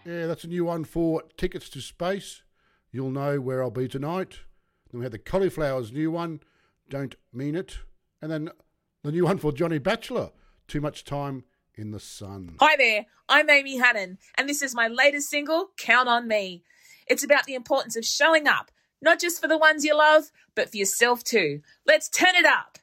Yeah, that's a new one for Tickets to Space. You'll know where I'll be tonight. Then we had the Cauliflower's new one, Don't Mean It. And then the new one for Johnny Batchelor, Too Much Time in the Sun. Hi there, I'm Amy Hannon, and this is my latest single, Count on Me. It's about the importance of showing up, not just for the ones you love, but for yourself too. Let's turn it up.